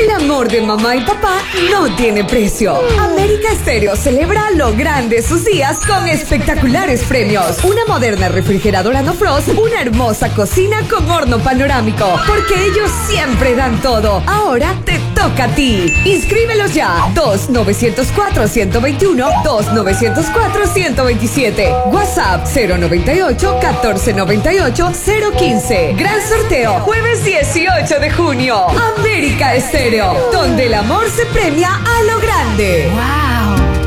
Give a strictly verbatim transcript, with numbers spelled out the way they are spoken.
El amor de mamá y papá no tiene precio. América Estéreo celebra a lo grande sus días con espectaculares premios. Una moderna refrigeradora No Frost, una hermosa cocina con horno panorámico. Porque ellos siempre dan todo. Ahora te toca a ti. Inscríbelos ya. dos nueve cero cuatro, uno dos uno, dos nueve cero cuatro, uno dos siete. WhatsApp cero noventa y ocho, catorce noventa y ocho, cero quince. Gran sorteo, jueves dieciocho de junio. América Estéreo, donde el amor se premia a lo grande. ¡Wow!